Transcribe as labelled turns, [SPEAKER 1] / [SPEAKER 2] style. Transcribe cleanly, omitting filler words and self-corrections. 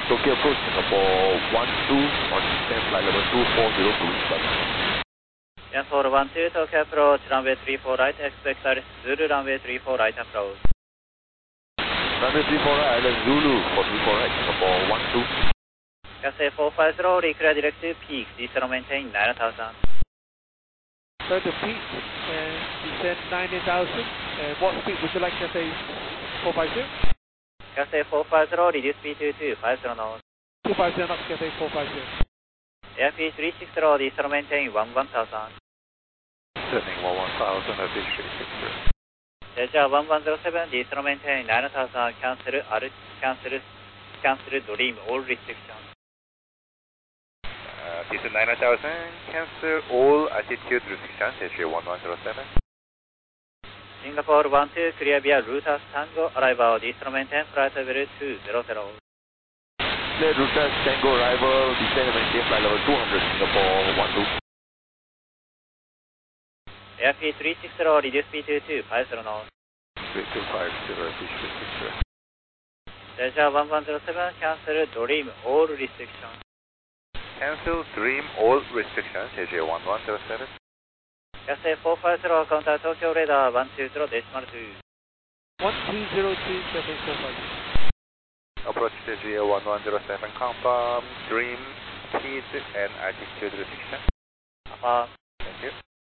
[SPEAKER 1] Tokyo approach Singapore 12 on stand flight level 2402 Eastbound.
[SPEAKER 2] Yansol 12, Tokyo approach, runway 34 right, expect Alice Zulu, runway 34 right approach.
[SPEAKER 1] Runway 34 right, Island Zulu for 34 right, Singapore 12.
[SPEAKER 2] Cathay 450, reclear direct to peak, descend maintain 9000.
[SPEAKER 3] So the peak, descend 90,000, what speed would you like to say 450?
[SPEAKER 2] Cathay 450, reduce speed to 250 knots.
[SPEAKER 3] 250 knots, Cathay 450.
[SPEAKER 2] Airspeed 360, descend maintain 1000.
[SPEAKER 1] Descending 11,000, Airspeed 360.
[SPEAKER 2] Delta 1107, descend maintain 9000, cancel Dream, all restrictions.
[SPEAKER 1] Descend 9000, cancel all altitude restrictions, Asia 1107.
[SPEAKER 2] Singapore 12, clear via Routas Tango, arrival, descend maintain flight level 200.
[SPEAKER 1] Clear Routas Tango arrival, descend maintain flight level 200, Singapore 12.
[SPEAKER 2] Airspeed 360, reduce speed to 250 knots.
[SPEAKER 1] 250, Airspeed 360.
[SPEAKER 2] Delta 1107, cancel Dream, all restrictions.
[SPEAKER 1] Cancel Dream all restrictions, Asia 1107.
[SPEAKER 2] Cathay 450, contact Tokyo radar 120.2.
[SPEAKER 3] 1202, Cathay 450.
[SPEAKER 1] Approach Asia 1107, confirm Dream, speed and altitude restriction.
[SPEAKER 2] Affirm.
[SPEAKER 1] Thank you.